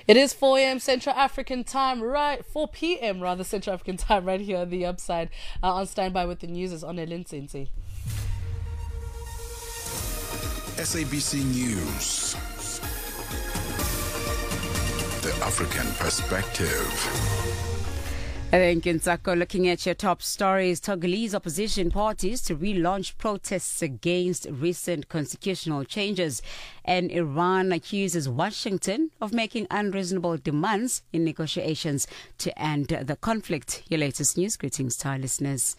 It is 4 a.m. Central African time, 4 p.m. rather Central African time, right here on the Upside. On standby with the news is Onelin Sinti. SABC News. The African Perspective. Thank you, Nsako. Looking at your top stories, Togolese opposition parties to relaunch protests against recent constitutional changes. And Iran accuses Washington of making unreasonable demands in negotiations to end the conflict. Your latest news. Greetings to our listeners.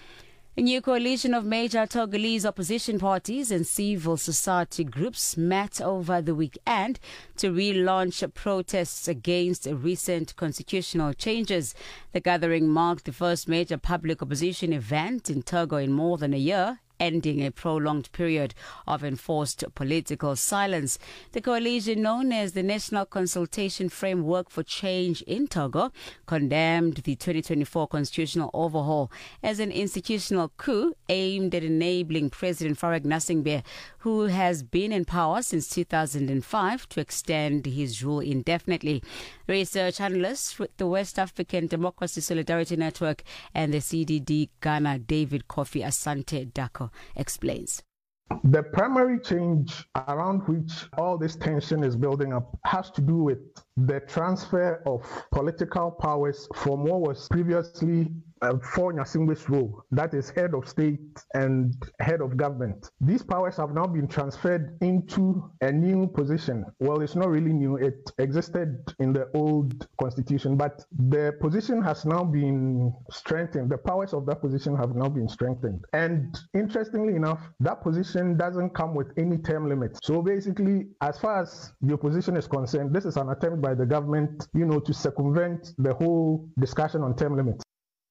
A new coalition of major Togolese opposition parties and civil society groups met over the weekend to relaunch protests against recent constitutional changes. The gathering marked the first major public opposition event in Togo in more than a year, ending a prolonged period of enforced political silence. The coalition, known as the National Consultation Framework for Change in Togo, condemned the 2024 constitutional overhaul as an institutional coup aimed at enabling President Faure Gnassingbé, who has been in power since 2005, to extend his rule indefinitely. Research analyst with the West African Democracy Solidarity Network and the CDD Ghana, David Kofi Asante Dako, explains. The primary change around which all this tension is building up has to do with the transfer of political powers from what was previously Faure Gnassingbé's role, that is head of state and head of government. These powers have now been transferred into a new position. Well, it's not really new. It existed in the old constitution, but the position has now been strengthened. The powers of that position have now been strengthened. And interestingly enough, that position doesn't come with any term limits. So basically, as far as the opposition is concerned, this is an attempt by the government, to circumvent the whole discussion on term limits.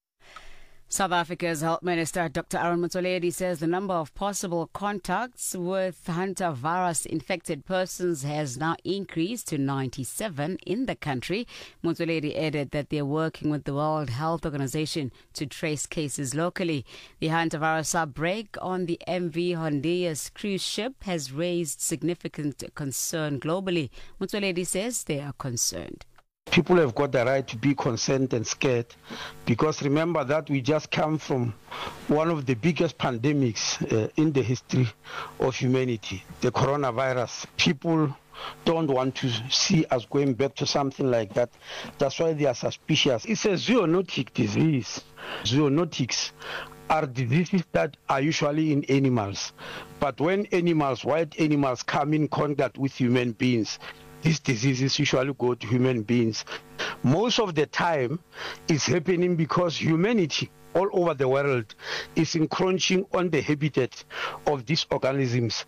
South Africa's Health Minister Dr. Aaron Motsoaledi says the number of possible contacts with hantavirus-infected persons has now increased to 97 in the country. Motsoaledi added that they are working with the World Health Organization to trace cases locally. The hantavirus outbreak on the MV Hondias cruise ship has raised significant concern globally. Motsoaledi says they are concerned. People have got the right to be concerned and scared, because remember that we just come from one of the biggest pandemics in the history of humanity, the coronavirus. People don't want to see us going back to something like that. That's why they are suspicious. It's a zoonotic disease. Zoonotics are diseases that are usually in animals. But when wild animals come in contact with human beings, these diseases usually go to human beings. Most of the time, it's happening because humanity all over the world is encroaching on the habitat of these organisms.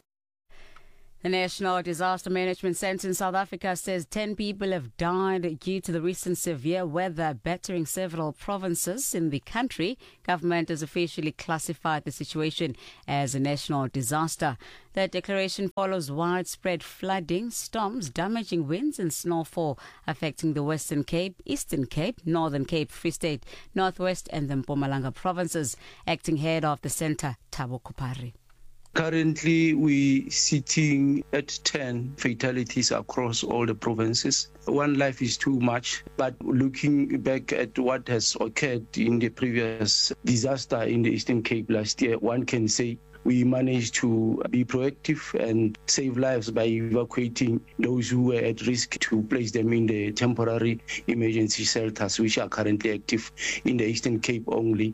The National Disaster Management Centre in South Africa says 10 people have died due to the recent severe weather battering several provinces in the country. Government has officially classified the situation as a national disaster. The declaration follows widespread flooding, storms, damaging winds and snowfall affecting the Western Cape, Eastern Cape, Northern Cape, Free State, Northwest and the Mpumalanga provinces. Acting head of the centre, Thabo Kupari. Currently, we're sitting at 10 fatalities across all the provinces. One life is too much, but looking back at what has occurred in the previous disaster in the Eastern Cape last year, one can say we managed to be proactive and save lives by evacuating those who were at risk to place them in the temporary emergency shelters, which are currently active in the Eastern Cape only.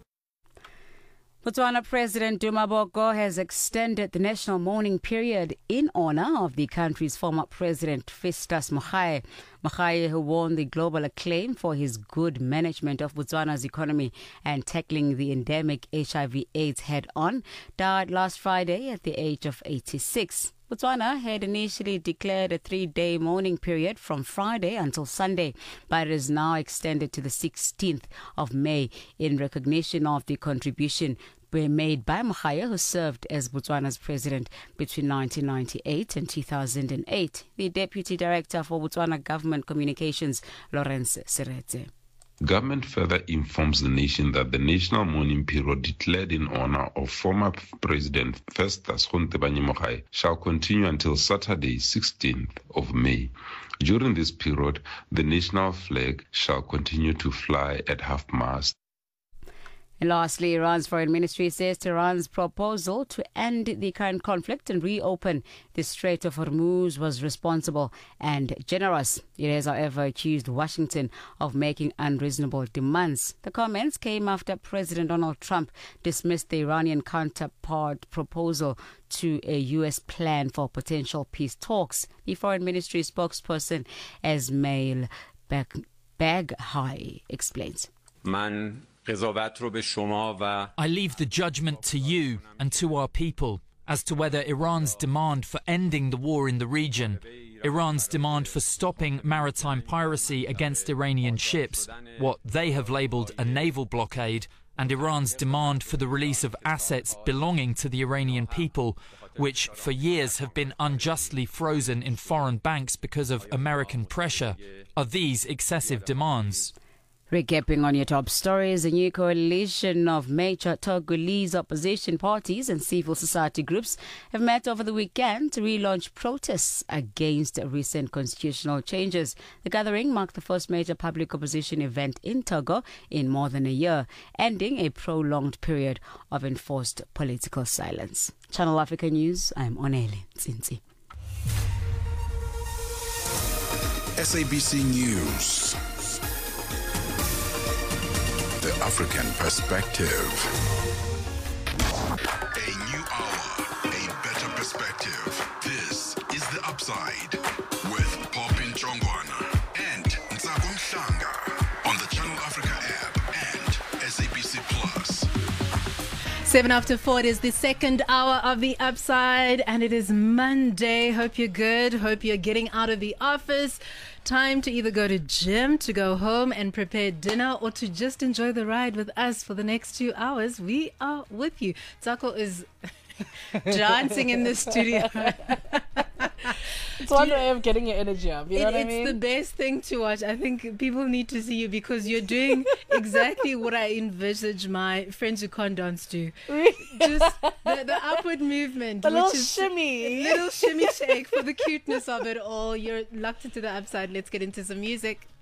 Botswana President Duma Boko has extended the national mourning period in honor of the country's former president, Festus Mogae. Mogae, who won the global acclaim for his good management of Botswana's economy and tackling the endemic HIV/AIDS head-on, died last Friday at the age of 86. Botswana had initially declared a 3-day mourning period from Friday until Sunday, but it is now extended to the 16th of May in recognition of the contribution made by Mogae, who served as Botswana's president between 1998 and 2008. The Deputy Director for Botswana Government Communications, Lawrence Seretse. Government further informs the nation that the national mourning period declared in honor of former President Festus Mogae shall continue until Saturday, 16th of May. During this period, the national flag shall continue to fly at half-mast. And lastly, Iran's foreign ministry says Tehran's proposal to end the current conflict and reopen the Strait of Hormuz was responsible and generous. It has, however, accused Washington of making unreasonable demands. The comments came after President Donald Trump dismissed the Iranian counterpart proposal to a U.S. plan for potential peace talks. The foreign ministry spokesperson Esmail Baghai explains. I leave the judgment to you and to our people as to whether Iran's demand for ending the war in the region, Iran's demand for stopping maritime piracy against Iranian ships, what they have labelled a naval blockade, and Iran's demand for the release of assets belonging to the Iranian people, which for years have been unjustly frozen in foreign banks because of American pressure, are these excessive demands. Recapping on your top stories, a new coalition of major Togolese opposition parties and civil society groups have met over the weekend to relaunch protests against recent constitutional changes. The gathering marked the first major public opposition event in Togo in more than a year, ending a prolonged period of enforced political silence. Channel Africa News, I'm Onele Tsinzi. SABC News. The African Perspective. A new hour, a better perspective. This is The Upside with Popin Chongwana and Ntsakon Shanga on the Channel Africa app and SABC Plus. 7 after 4, it is the second hour of The Upside, and it is Monday. Hope you're good. Hope you're getting out of the office. Time to either go to gym, to go home and prepare dinner, or to just enjoy the ride with us for the next 2 hours. We are with you. Tsako is dancing in the studio. It's one way of getting your energy up. You know what I mean? It's the best thing to watch. I think people need to see you because you're doing exactly what I envisage my friends who can't dance do. Just the upward movement. A little shimmy. A little shimmy shake for the cuteness of it all. You're locked into The Upside. Let's get into some music.